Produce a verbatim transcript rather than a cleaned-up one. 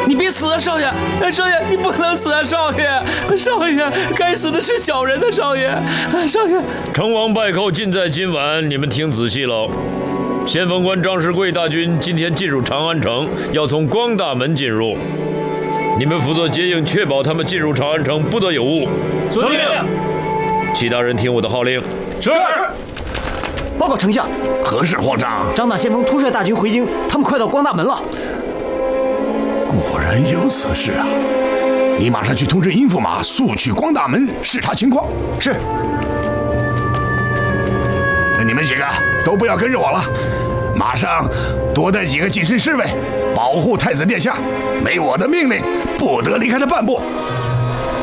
你别死啊，少爷！少爷，你不能死啊，少爷！少爷，该死的是小人呐，少爷！少爷， 成王败寇尽在今晚，你们听仔细喽。先锋官张世贵大军今天进入长安城，要从光大门进入。你们负责接应，确保他们进入长安城不得有误。 遵命。 其他人听我的号令。 是。 报告丞相， 何事，皇上？ 张大先锋突率大军回京，他们快到光大门了。 果然有此事啊！你马上去通知殷驸马，速去光大门视察情况。 是。 那你们几个都不要跟着我了，马上多带几个近身侍卫，保护太子殿下。没我的命令，不得离开他半步。